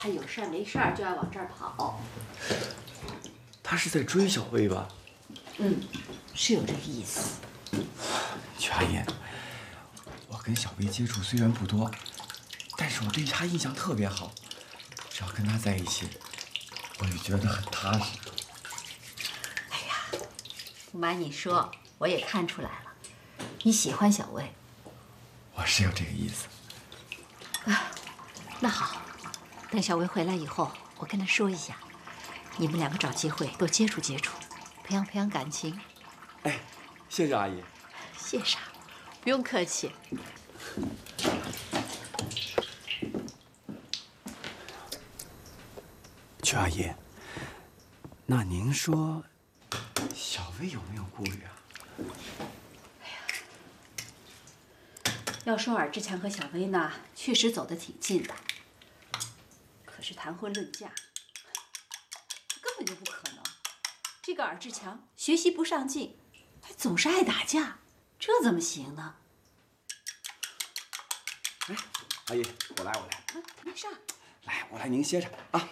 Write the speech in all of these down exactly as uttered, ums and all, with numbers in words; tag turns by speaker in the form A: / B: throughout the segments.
A: 他有事儿没事儿就爱往这儿跑。
B: 他是在追小薇吧？
A: 嗯，是有这个意思。
B: 曲阿姨，我跟小薇接触虽然不多，但是我对她印象特别好。只要跟她在一起，我就觉得很踏实。
A: 哎呀，不瞒你说，我也看出来了，你喜欢小薇。
B: 我是有这个意思。
A: 啊，那好。 等小薇回来以后，我跟她说一下，你们两个找机会多接触接触，培养培养感情。
B: 哎，谢谢阿姨。
A: 谢啥？不用客气。
B: 曲阿姨，那您说，小薇有没有顾虑啊？
A: 哎呀，要说尔志强和小薇呢，确实走得挺近的。 可是谈婚论嫁，根本就不可能。这个尔志强学习不上进，还总是爱打架，这怎么行呢？
B: 哎，阿姨，我来，我来。
A: 啊，没事。
B: 来，我来，您歇着啊。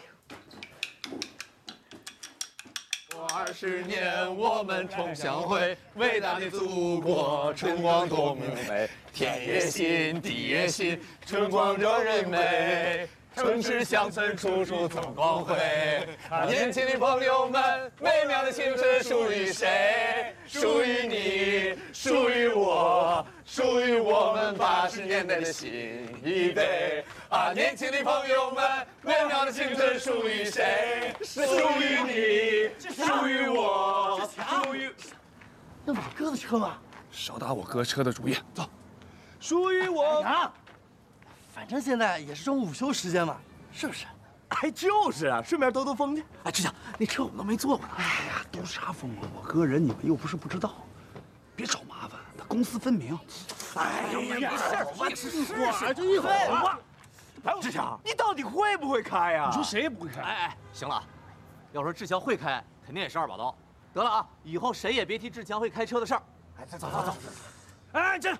C: 二十年我们重相会，伟大的祖国春光多明媚，天也新，地也新，春光惹人美。 城市乡村处处增光辉，年轻的朋友们，美妙的青春属于谁？属于你，属于我，属于我们八十年代的新一辈。啊，年轻的朋友们，美妙的青春属于谁？属于你，属于我，属于……
D: 那我哥的车吗？
C: 少打我哥车的主意，走。
D: 属于我。哎 反正现在也是中午休时间嘛，是不是？
E: 哎，就是啊，顺便兜兜风去。
D: 哎，志强，那车我们都没坐过呢。
E: 哎呀，兜啥风啊？我哥人你们又不是不知道，别找麻烦，他公私分明。
D: 哎呀，没事，我试试，就一会
E: 儿
D: 吧。
E: 哎，志强，你到底会不会开呀？
D: 你说谁也不会开？
F: 哎哎，行了，要说志强会开，肯定也是二把刀。得了啊，以后谁也别提志强会开车的事儿。
D: 哎，走走走走。
E: 哎，这。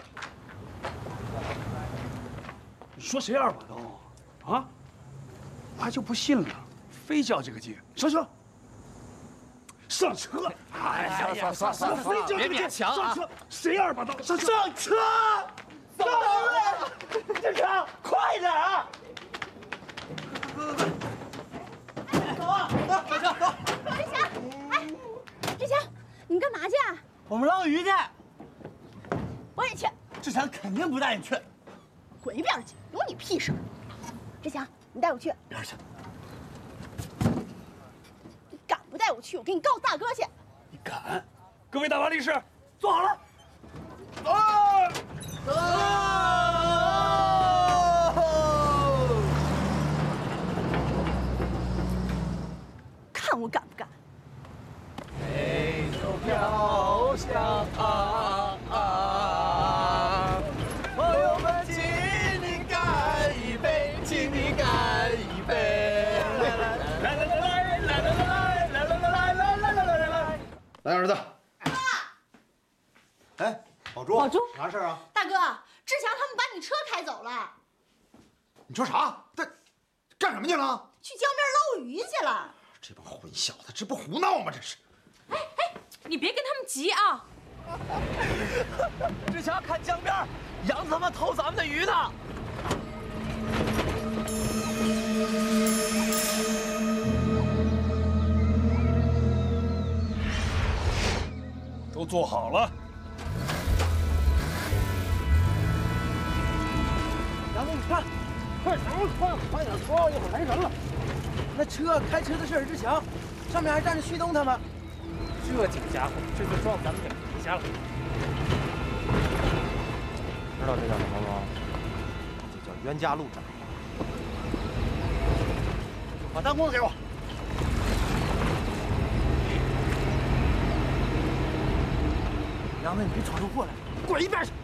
D: 你说谁二把刀啊？我还就不信了，非较这个劲。上车，上车！
F: 哎呀，算算算算，
D: 非较这个劲，上车！谁二把刀？上车！上车！走了！志强，快点啊！走啊！志强，走！
G: 志强，哎，志强，你们干嘛去啊？
D: 我们捞鱼去。
G: 我也去。
D: 志强肯定不带你去。
G: 滚一边去！有你屁事！志强，你带我去。
D: 边去！
G: 你敢不带我去，我给你告大哥去！
D: 你敢？各位大巴力士，坐好了。走！走！
G: 看我敢不敢！
C: 杯中飘香啊啊！ 朋友们，请你干一杯，请你干一杯！来来来来来来来来来来来来来来来来！
E: 来，儿子。哎，宝珠，
G: 宝珠，
E: 啥事儿啊？
G: 大哥，志强他们把你车开走了。
E: 你说啥？这干什么去了？
G: 去江边捞鱼去了。
E: 这帮混小子，这不胡闹吗？这是。
G: 哎哎，你别跟他们急啊！
F: 志强，看江边，羊他妈偷咱们的鱼呢！
D: 都坐好了。
H: 杨哥，你看，快点快快点说，一会儿来人了。那车开车的是尔志强，上面还站着旭东他们。这几个家伙，这就撞咱们给皮下了。
F: 知道这叫什么吗？这叫冤家路窄。
H: 把弹弓给我。杨子，你别闯出祸来，滚一边去！